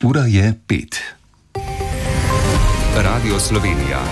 Ura je 5. Radio Slovenija.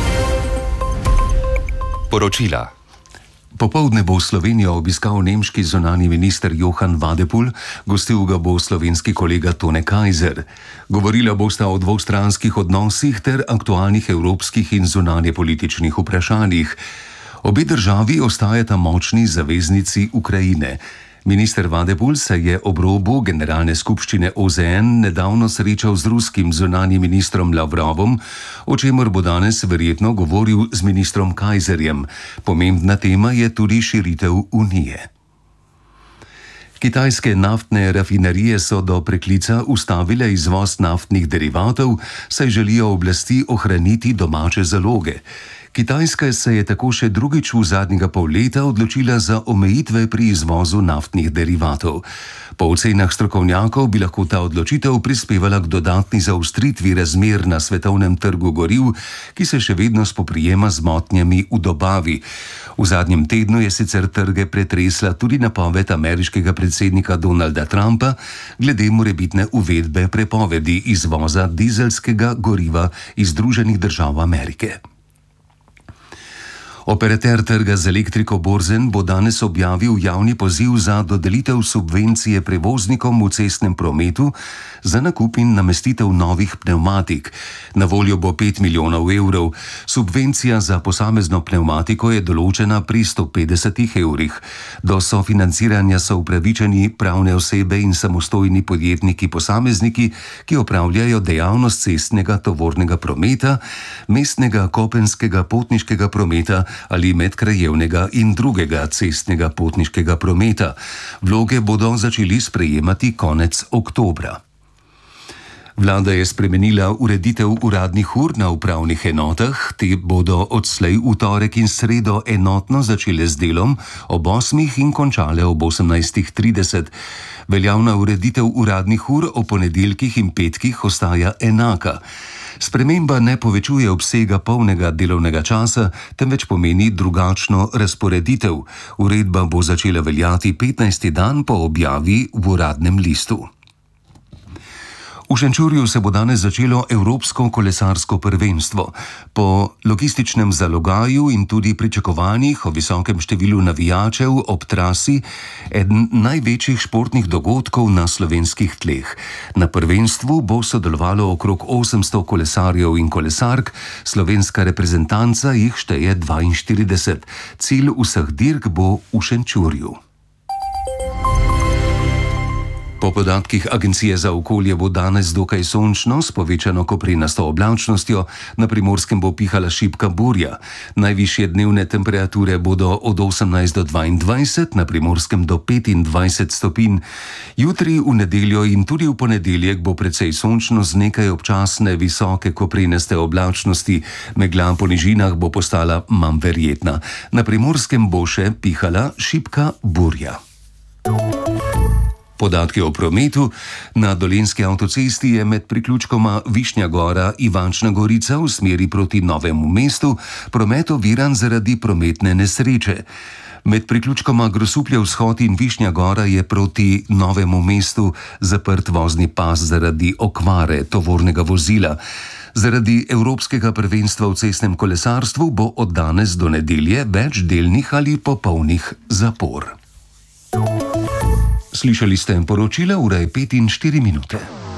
Poročila. Popoldne bo Slovenijo obiskal nemški zunanji minister Johann Wadephul, gostil ga bo slovenski kolega Tone Kaiser. Govorila bosta o dvostranskih odnosih ter aktualnih evropskih in zunanjepolitičnih vprašanjih. Obe državi ostajata močni zaveznici Ukrajine. Minister Wadephul se je ob robu generalne skupščine OZN nedavno srečal z ruskim zunanjim ministrom Lavrovom, o čemer bo danes verjetno govoril z ministrom Kaiserjem. Pomembna tema je tudi širitev Unije. Kitajske naftne rafinerije so do preklica ustavile izvoz naftnih derivatov, saj želijo oblasti ohraniti domače zaloge. Kitajska se je tako še drugič v zadnjega pol leta odločila za omejitve pri izvozu naftnih derivatov. Po ocenah strokovnjakov bi lahko ta odločitev prispevala k dodatni zaostritvi razmer na svetovnem trgu goriv, ki se še vedno spoprijema z motnjami v dobavi. V zadnjem tednu je sicer trge pretresla tudi napoved ameriškega predsednika Donalda Trumpa glede morebitne uvedbe prepovedi izvoza dizelskega goriva iz Združenih držav Amerike. Operater trga z elektriko Borzen bo danes objavil javni poziv za dodelitev subvencije prevoznikom v cestnem prometu za nakup in namestitev novih pnevmatik. Na voljo bo 5 milijonov evrov. Subvencija za posamezno pnevmatiko je določena pri 150 evrih. Do sofinanciranja so upravičeni pravne osebe in samostojni podjetniki posamezniki, ki opravljajo dejavnost cestnega tovornega prometa, mestnega kopenskega potniškega prometa ali medkrajevnega in drugega cestnega potniškega prometa. Vloge bodo začeli sprejemati konec oktobra. Vlada je spremenila ureditev uradnih ur na upravnih enotah. Te bodo odslej v torek in sredo enotno začele z delom ob 8 in končale ob 18:30. Veljavna ureditev uradnih ur o ponedeljkih in petkih ostaja enaka. Sprememba ne povečuje obsega polnega delovnega časa, temveč pomeni drugačno razporeditev. Uredba bo začela veljati 15. dan po objavi v uradnem listu. V Šenčurju se bo danes začelo Evropsko kolesarsko prvenstvo. Po logističnem zalogaju in tudi pričakovanjih o visokem številu navijačev ob trasi eden največjih športnih dogodkov na slovenskih tleh. Na prvenstvu bo sodelovalo okrog 800 kolesarjev in kolesark, slovenska reprezentanca jih šteje 42. Cilj vseh dirk bo v Šenčurju. Po podatkih Agencije za okolje bo danes dokaj sončno s povečano koprenasto oblačnostjo, na Primorskem bo pihala šibka burja. Najvišje dnevne temperature bodo od 18 do 22, na Primorskem do 25 stopinj. Jutri, v nedeljo in tudi v ponedeljek bo precej sončno z nekaj občasne visoke koprenaste oblačnosti. Megla po nižinah bo postala manj verjetna. Na Primorskem bo še pihala šibka burja. Podatki o prometu. Na Dolenjski avtocesti je med priključkoma Višnja Gora in Ivančna Gorica v smeri proti Novemu mestu promet oviran zaradi prometne nesreče. Med priključkoma Grosuplje vzhod in Višnja Gora je proti Novemu mestu zaprt vozni pas zaradi okvare tovornega vozila. Zaradi Evropskega prvenstva v cestnem kolesarstvu bo od danes do nedelje več delnih ali popolnih zapor. Slišali ste poročila, ura je 5 in 4 minute.